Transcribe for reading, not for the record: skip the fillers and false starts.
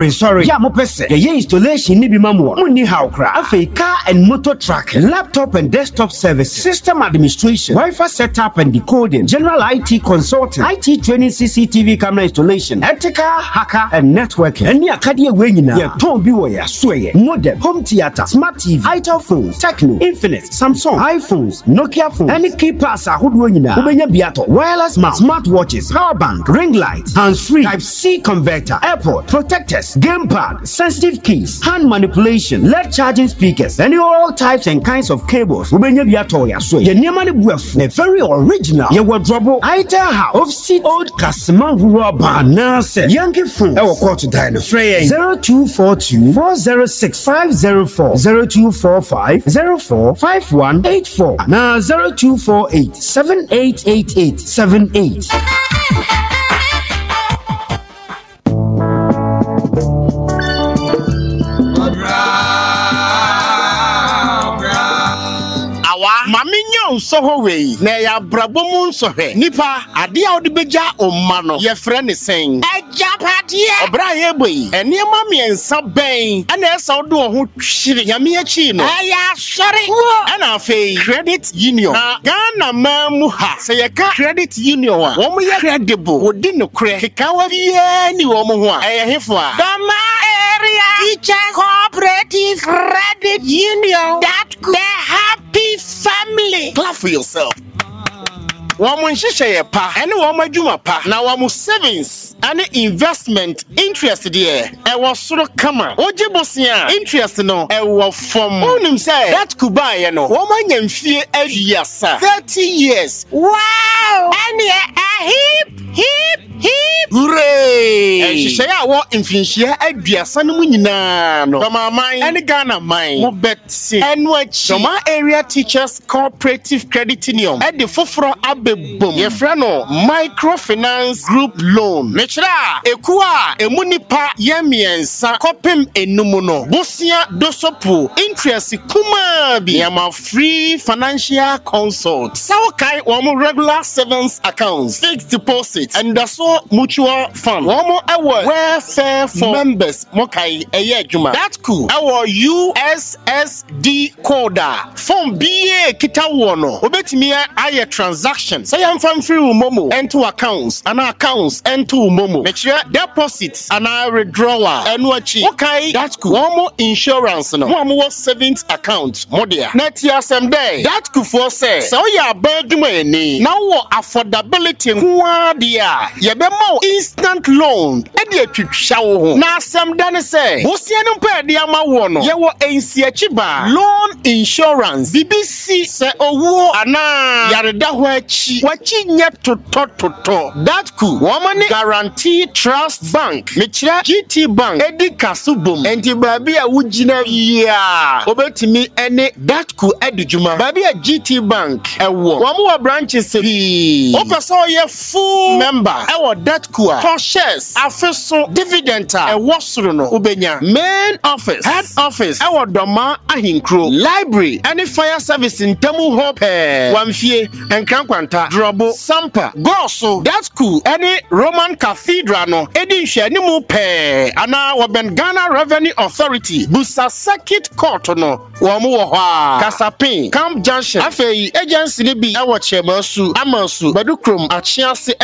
Sorry, ya mo pese. Ye installation ni bi mamu. Munni how kra. Afi car and motor track, laptop and desktop service, system administration, Wi-Fi setup and decoding, general IT consulting, IT training, CCTV camera installation, ethical, hacker and networking. Any akadie we nyina. Ye ton bi wo ya soye. Modem, home theater, smart TV, Itel phones, Tecno, Infinix, Samsung, iPhones, Nokia phones, any key pass ahodo nyina. Ubenya biato, wireless mouse, smart watches, power bank, ring light, hands-free, Type-C converter, airport, protectors, gamepad, sensitive keys, hand manipulation, LED charging speakers, and all types and kinds of cables. Ubenya biato ya so. Ye niema ne buafu, ne very original. Ye wardrobe, Itel house, off-seat old Kasman rubber, nase, Yankee phone. Ewo call to dine. 0242 406 504 0245 04 5184 na 0248 7888 78. So we na ya brabom so he nipa ade a odi beja omma no ye frɛ ne sen ajapade obra ye boyi eniema miensa ben ana esa odo ho twire nyame achi no aya sori ana afei credit union na Ghana mamu ha se ye ka credit union a wo mo ye credible wodi no kre kekawa bia ni wo mo ho a eye hefo a Dama area teacher cooperative credit union that the happy family. Clap for yourself. Woman shisha pa and woman juma pa na wamu savings and investment interest there. I was sort of camera. Ojibosia interest no. I was from Unim say that could buy no woman and fear every year, sir. 30 years. Wow! And hip. Hooray! And she say I want infinite idea son no. From my mind and Ghana mind. Mo bet see and what Doma area teachers cooperative credit union at the Fofro Abebum. Ye frano microfinance group loan. Mechra ekua emunipa yemiensa kopem enumuno. Bosia dosopu interest kuma bi yama free financial consult. Sawakai wamo regular savings accounts, fixed deposits, and so mutual fund. Wamo our welfare for members mokai eye juma. That cool. Our USSD coder from BA kita wono. Obetimia aye transaction. Say I'm from free momo into accounts and accounts into momo. Make sure deposits and withdrawal and wachi. Okay, that's cool. Wamo insurance no. Wamo savings account. Modia. Netia some day. That cool for say. So ya beduma ni. Now affordability kwa dia. Yebemo instant loan. Edi etwitwa na asem dane say. Bosia no pe dia ma wo no. Ye wo ensiachiba. Loan insurance. BBC se owo ana yareda ho achi. Wachi nye toto. That cool. Woman guarantee trust bank. Michira GT bank. Edi kasubum. Enti baby a wugina ya. Obetimi ene that cool edujuma. Baby a GT bank. Ewo. Wamu wa branches bi. Opeso ye full member. Ewo that cool. For shares. Afeso dividend. Ewo suru no. Ubenya. Main office. Head office. Ewo doma ahinkro. Library. Any fire service in Temu Hope. Wamfie. Enkankwanta. Drobo. Sampa. Goso. That's cool. Any Roman cathedral no. Edi share ni mu pe. Ana waben Ghana Revenue Authority. Busa Circuit Court no. Wamu wahwa. Kasapin. Camp Junction. Afei agency ni bi. Ewo chemasu. Amansu. Badukrom. Achiasi.